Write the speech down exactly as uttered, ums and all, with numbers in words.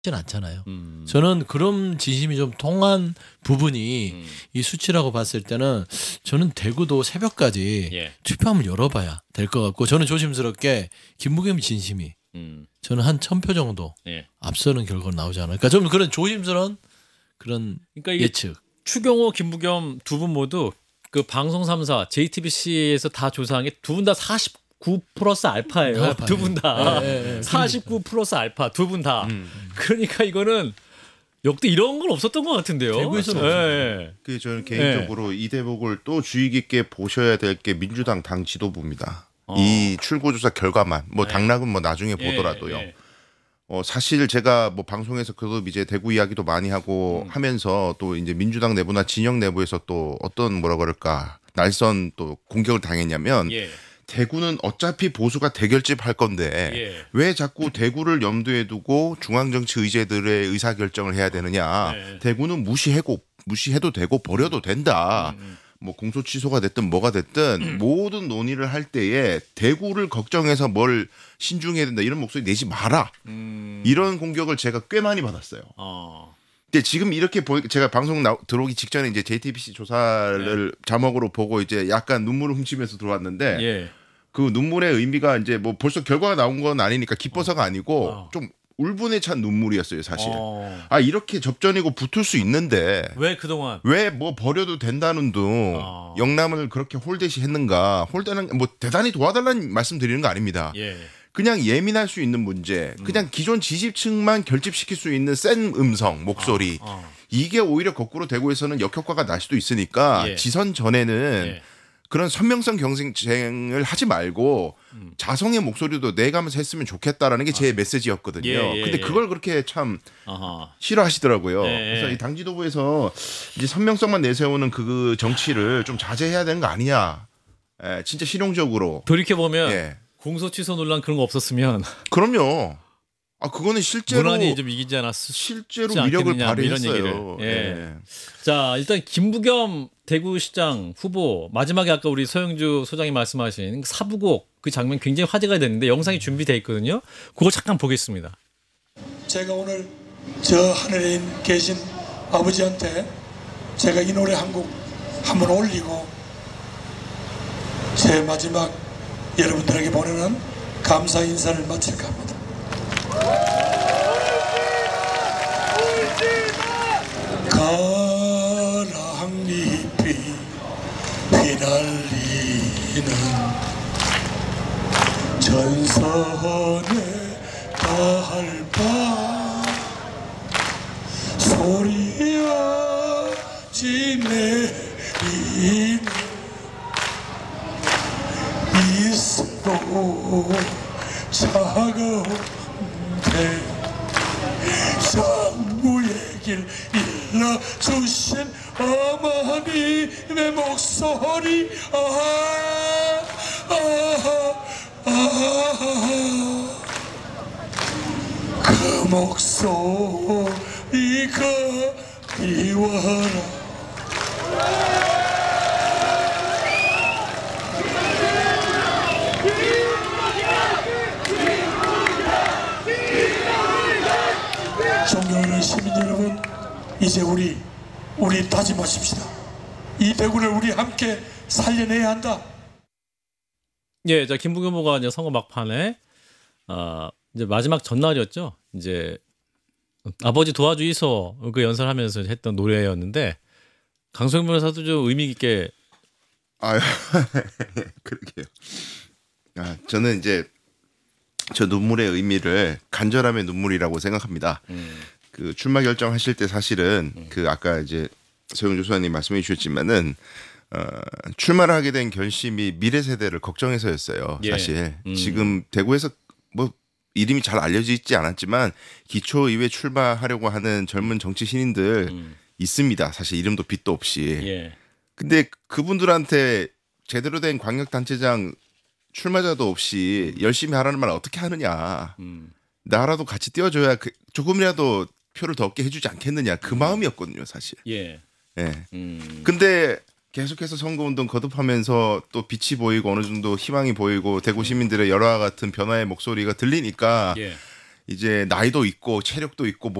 진 않잖아요. 음. 저는 그런 진심이 좀 통한 부분이 음. 이 수치라고 봤을 때는 저는 대구도 새벽까지 예. 투표함을 열어봐야 될 것 같고 저는 조심스럽게 김부겸 진심이 음. 저는 한 천 표 정도 예. 앞서는 결과가 나오지 않을까. 좀 그런 조심스러운 그런 그러니까 이게 예측. 추경호, 김부겸 두 분 모두 그 방송 삼 사 제이티비씨에서 다 조사한 게 두 분 다 사십구 플러스 알파예요. 알파예요. 두 분 다. 예, 예, 예. 사십구 플러스 알파 두 분 다. 음. 그러니까 이거는 역대 이런 건 없었던 것 같은데요. 대구에서는 예. 그 저는 개인적으로 이 대목을 또 주의 깊게 보셔야 될 게 민주당 당 지도부입니다. 어. 이 출구조사 결과만 뭐 네. 당락은 뭐 나중에 보더라도요. 예, 예. 어 사실 제가 뭐 방송에서 그도 이제 대구 이야기도 많이 하고 음. 하면서 또 이제 민주당 내부나 진영 내부에서 또 어떤 뭐라 그럴까 날선 또 공격을 당했냐면 예. 대구는 어차피 보수가 대결집 할 건데 예. 왜 자꾸 대구를 염두에 두고 중앙정치 의제들의 의사결정을 해야 되느냐. 네. 대구는 무시해고 무시해도 되고 버려도 된다. 음. 뭐 공소 취소가 됐든 뭐가 됐든 모든 논의를 할 때에 대구를 걱정해서 뭘 신중해야 된다 이런 목소리 내지 마라. 음. 이런 공격을 제가 꽤 많이 받았어요. 어. 근데 지금 이렇게 보니 제가 방송 나, 들어오기 직전에 이제 제이티비씨 조사를 자막으로 보고 이제 약간 눈물을 훔치면서 들어왔는데 예. 그 눈물의 의미가 이제 뭐 벌써 결과가 나온 건 아니니까 기뻐서가 아니고 어. 좀 울분에 찬 눈물이었어요 사실. 어. 아 이렇게 접전이고 붙을 수 있는데 왜 그동안 왜 뭐 버려도 된다는 둥 어. 영남을 그렇게 홀대시 했는가. 홀대는 뭐 대단히 도와달라는 말씀 드리는 거 아닙니다. 예. 그냥 예민할 수 있는 문제, 그냥 기존 지지층만 결집시킬 수 있는 센 음성, 목소리 어, 어. 이게 오히려 거꾸로 대구에서는 역효과가 날 수도 있으니까 예. 지선 전에는 예. 그런 선명성 경쟁을 하지 말고 음. 자성의 목소리도 내가면서 했으면 좋겠다라는 게 제 메시지였거든요. 예, 예, 근데 예. 그걸 그렇게 참 아하. 싫어하시더라고요. 예, 그래서 예. 이 당 지도부에서 이제 선명성만 내세우는 그 정치를 좀 자제해야 되는 거 아니냐. 예, 진짜 실용적으로. 돌이켜 보면 예. 공소 취소 논란 그런 거 없었으면 그럼요. 아 그거는 실제로 무난히 좀 이기지 않았. 실제로 않겠느냐, 위력을 이런 발휘했어요. 얘기를. 예. 예. 자 일단 김부겸 대구시장 후보 마지막에 아까 우리 서영주 소장이 말씀하신 사부곡 그 장면 굉장히 화제가 됐는데 영상이 준비돼 있거든요. 그거 잠깐 보겠습니다. 제가 오늘 저 하늘에 계신 아버지한테 제가 이 노래 한 곡 한번 올리고 제 마지막 여러분들에게 보내는 감사 인사를 마칠까 합니다. 가랑잎이 휘날리는 전선에 닿을 밤 소리하지 내리는 이스로 차가운데 장무의 길 일러주신 어머님의 목소리 아, 아, 아, 그 목소리가 미워라 존경하는 시민 여러분, 이제 우리 우리 다짐하십시다. 이 대구를 우리 함께 살려내야 한다. 예, 자 김부겸 후보가 이제 선거 막판에 어, 이제 마지막 전날이었죠. 이제 아버지 도와주이소 그 연설하면서 했던 노래였는데 강소영 변호사도 좀 의미 있게. 아유, 그러게요. 아, 저는 이제 저 눈물의 의미를 간절함의 눈물이라고 생각합니다. 음. 그 출마 결정하실 때 사실은 음. 그 아까 이제 서영주 소장님 말씀해 주셨지만은 어, 출마를 하게 된 결심이 미래 세대를 걱정해서였어요. 예. 사실 음. 지금 대구에서 뭐 이름이 잘 알려져 있지 않았지만 기초의회 출마하려고 하는 젊은 정치 신인들 음. 있습니다. 사실 이름도 빛도 없이. 예. 근데 그분들한테 제대로 된 광역단체장 출마자도 없이 열심히 하라는 말 어떻게 하느냐. 음. 나라도 같이 띄워줘야 그 조금이라도 표를 더 얻게 해주지 않겠느냐. 그 마음이었거든요, 사실. 예. 예. 음. 근데 계속해서 선거운동 거듭하면서 또 빛이 보이고 어느 정도 희망이 보이고 대구 시민들의 열화와 같은 변화의 목소리가 들리니까 예. 이제 나이도 있고 체력도 있고